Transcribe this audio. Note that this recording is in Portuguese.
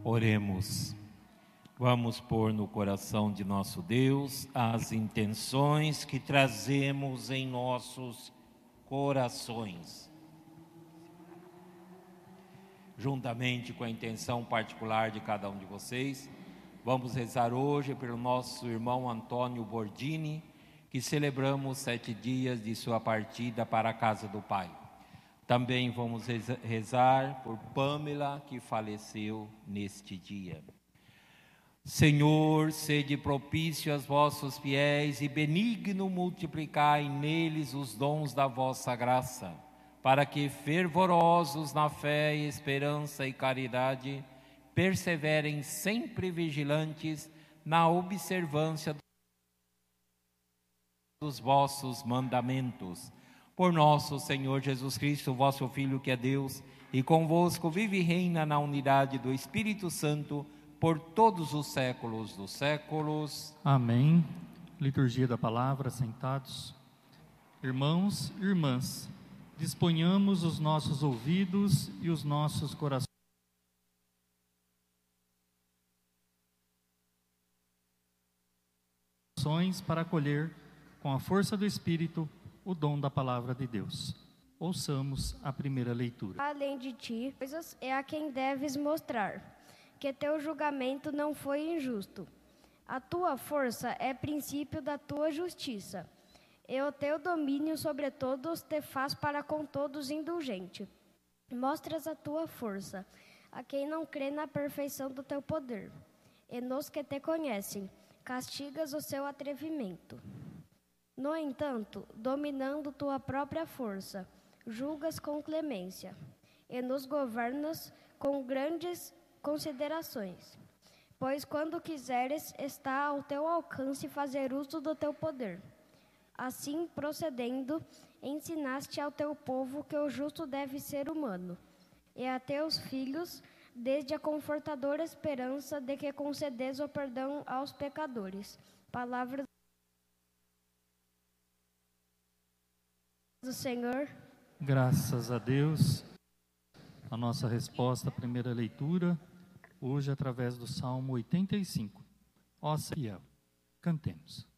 Oremos. Vamos pôr no coração de nosso Deus as intenções que trazemos em nossos corações. Juntamente com a intenção particular de cada um de vocês, vamos rezar hoje pelo nosso irmão Antônio Bordini, que celebramos 7 dias de sua partida para a casa do Pai. Também vamos rezar por Pâmela, que faleceu neste dia. Senhor, sede propício aos vossos fiéis e benigno multiplicai neles os dons da vossa graça, para que, fervorosos na fé, esperança e caridade, perseverem sempre vigilantes na observância dos vossos mandamentos. Por nosso Senhor Jesus Cristo, vosso Filho, que é Deus, e convosco vive e reina na unidade do Espírito Santo, por todos os séculos dos séculos. Amém. Liturgia da Palavra, sentados. Irmãos e irmãs, disponhamos os nossos ouvidos e os nossos corações para acolher, com a força do Espírito, o dom da Palavra de Deus. Ouçamos a primeira leitura. Além de ti, coisas é a quem deves mostrar que teu julgamento não foi injusto. A tua força é princípio da tua justiça, e o teu domínio sobre todos te faz para com todos indulgente. Mostras a tua força a quem não crê na perfeição do teu poder, e nos que te conhecem, castigas o seu atrevimento. No entanto, dominando tua própria força, julgas com clemência, e nos governas com grandes considerações. Pois quando quiseres, está ao teu alcance fazer uso do teu poder. Assim, procedendo, ensinaste ao teu povo que o justo deve ser humano, e a teus filhos, desde a confortadora esperança de que concedes o perdão aos pecadores. Palavra do Senhor. Graças a Deus. A nossa resposta à primeira leitura, hoje através do Salmo 85. Ó Senhor, cantemos.